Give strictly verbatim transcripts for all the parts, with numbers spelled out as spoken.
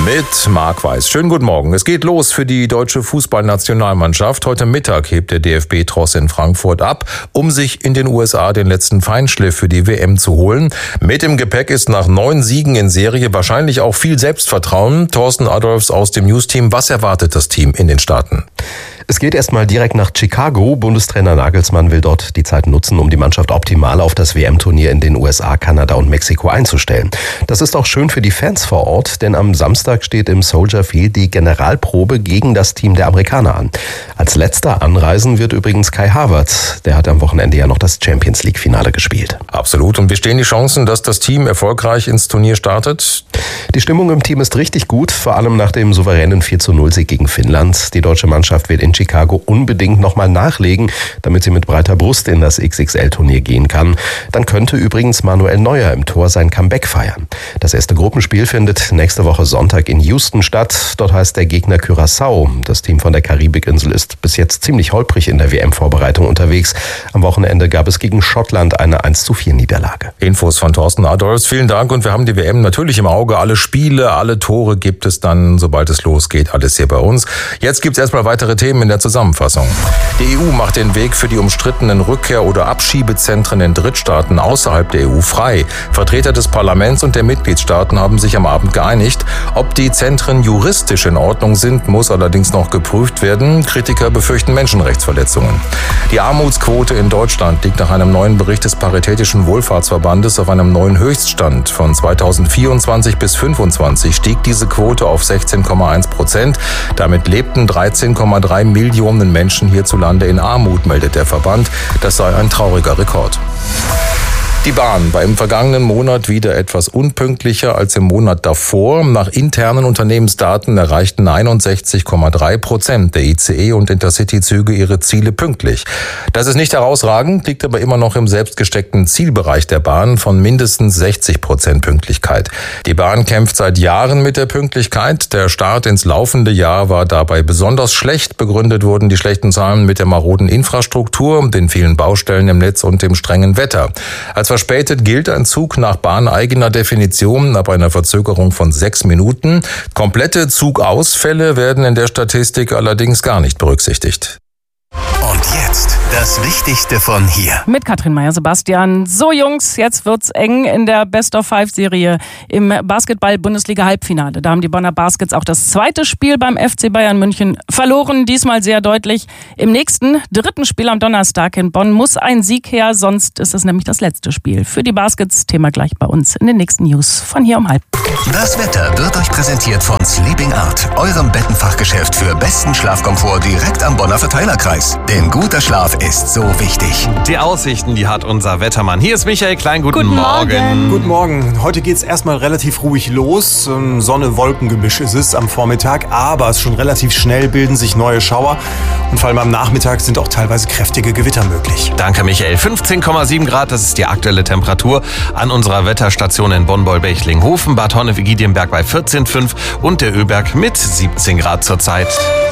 Mit Marc Weiß. Schönen guten Morgen. Es geht los für die deutsche Fußballnationalmannschaft. Heute Mittag hebt der D F B-Tross in Frankfurt ab, um sich in den U S A den letzten Feinschliff für die W M zu holen. Mit im Gepäck ist nach neun Siegen in Serie wahrscheinlich auch viel Selbstvertrauen. Thorsten Adolphs aus dem News-Team. Was erwartet das Team in den Staaten? Es geht erstmal direkt nach Chicago. Bundestrainer Nagelsmann will dort die Zeit nutzen, um die Mannschaft optimal auf das W M-Turnier in den U S A, Kanada und Mexiko einzustellen. Das ist auch schön für die Fans vor Ort, denn am Samstag steht im Soldier Field die Generalprobe gegen das Team der Amerikaner an. Als letzter anreisen wird übrigens Kai Havertz. Der hat am Wochenende ja noch das Champions-League-Finale gespielt. Absolut. Und wie stehen die Chancen, dass das Team erfolgreich ins Turnier startet? Die Stimmung im Team ist richtig gut, vor allem nach dem souveränen vier zu null Sieg gegen Finnland. Die deutsche Mannschaft will in Chicago unbedingt nochmal nachlegen, damit sie mit breiter Brust in das X X L-Turnier gehen kann. Dann könnte übrigens Manuel Neuer im Tor sein Comeback feiern. Das erste Gruppenspiel findet nächste Woche Sonntag in Houston statt. Dort heißt der Gegner Curaçao. Das Team von der Karibikinsel ist bis jetzt ziemlich holprig in der W M-Vorbereitung unterwegs. Am Wochenende gab es gegen Schottland eine eins zu vier Niederlage. Infos von Thorsten Adolphs. Vielen Dank und wir haben die W M natürlich im Auge. Alle Spiele, alle Tore gibt es dann, sobald es losgeht, alles hier bei uns. Jetzt gibt es erstmal weitere Themen in der Zusammenfassung. Die E U macht den Weg für die umstrittenen Rückkehr- oder Abschiebezentren in Drittstaaten außerhalb der E U frei. Vertreter des Parlaments und der Mitgliedstaaten haben sich am Abend geeinigt. Ob die Zentren juristisch in Ordnung sind, muss allerdings noch geprüft werden. Kritiker befürchten Menschenrechtsverletzungen. Die Armutsquote in Deutschland liegt nach einem neuen Bericht des Paritätischen Wohlfahrtsverbandes auf einem neuen Höchststand. Von zweitausendvierundzwanzig bis fünfundzwanzig stieg diese Quote auf sechzehn Komma eins Prozent. Damit lebten dreizehn Komma drei Millionen Menschen hierzulande in Armut, meldet der Verband. Das sei ein trauriger Rekord. Die Bahn war im vergangenen Monat wieder etwas unpünktlicher als im Monat davor. Nach internen Unternehmensdaten erreichten einundsechzig Komma drei Prozent der I C E- und Intercity-Züge ihre Ziele pünktlich. Das ist nicht herausragend, liegt aber immer noch im selbstgesteckten Zielbereich der Bahn von mindestens sechzig Prozent Pünktlichkeit. Die Bahn kämpft seit Jahren mit der Pünktlichkeit. Der Start ins laufende Jahr war dabei besonders schlecht. Begründet wurden die schlechten Zahlen mit der maroden Infrastruktur, den vielen Baustellen im Netz und dem strengen Wetter. Als verspätet gilt ein Zug nach bahneigener Definition ab einer Verzögerung von sechs Minuten. Komplette Zugausfälle werden in der Statistik allerdings gar nicht berücksichtigt. Und jetzt das Wichtigste von hier. Mit Katrin Meyer-Sebastian. So Jungs, jetzt wird's eng in der Best-of-Five-Serie im Basketball-Bundesliga-Halbfinale. Da haben die Bonner Baskets auch das zweite Spiel beim F C Bayern München verloren. Diesmal sehr deutlich. Im nächsten, dritten Spiel am Donnerstag in Bonn muss ein Sieg her, sonst ist es nämlich das letzte Spiel. Für die Baskets, Thema gleich bei uns in den nächsten News von hier um halb. Das Wetter wird euch präsentiert von Sleeping Art, eurem Bettenfachgeschäft für besten Schlafkomfort direkt am Bonner Verteilerkreis. Denn guter Schlaf ist so wichtig. Die Aussichten, die hat unser Wettermann. Hier ist Michael Klein, guten, Guten Morgen. Morgen. Guten Morgen. Heute geht's erstmal relativ ruhig los. Sonne-Wolken-Gemisch ist es am Vormittag, aber es schon relativ schnell bilden sich neue Schauer. Und vor allem am Nachmittag sind auch teilweise kräftige Gewitter möglich. Danke, Michael. fünfzehn Komma sieben Grad, das ist die aktuelle Temperatur an unserer Wetterstation in Bonn-Beulbechlinghofen. Bad Honnef-Igidienberg bei vierzehn Komma fünf und der Öberg mit siebzehn Grad zurzeit.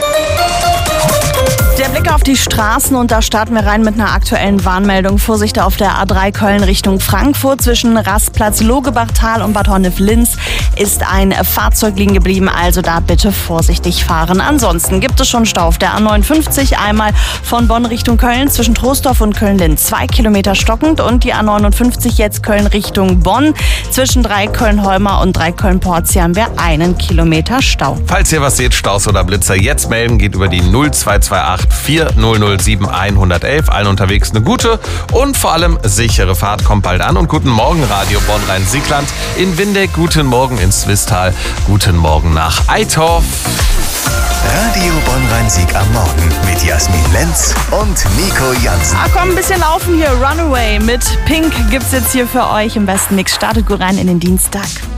Der Blick auf die Straßen und da starten wir rein mit einer aktuellen Warnmeldung. Vorsicht auf der A drei Köln Richtung Frankfurt zwischen Rastplatz Logebachtal und Bad Honnef-Linz ist ein Fahrzeug liegen geblieben, also da bitte vorsichtig fahren. Ansonsten gibt es schon Stau auf der A neunundfünfzig, einmal von Bonn Richtung Köln zwischen Troisdorf und Köln-Linz, zwei Kilometer stockend und die A neunundfünfzig jetzt Köln Richtung Bonn zwischen drei Köln-Holmer und drei Köln-Porz haben wir einen Kilometer Stau. Falls ihr was seht, Staus oder Blitzer, jetzt melden, geht über die null zwei zwei acht vier null null sieben eins eins eins. Allen unterwegs eine gute und vor allem sichere Fahrt. Kommt bald an und guten Morgen Radio Bonn-Rhein-Siegland. In Windeck, guten Morgen in Swisttal, guten Morgen nach Eitorf. Radio Bonn-Rhein-Sieg am Morgen mit Jasmin Lenz und Nico Jansen. Ah, komm, ein bisschen laufen hier. Runaway mit Pink gibt's jetzt hier für euch. Im besten Mix startet gut rein in den Dienstag.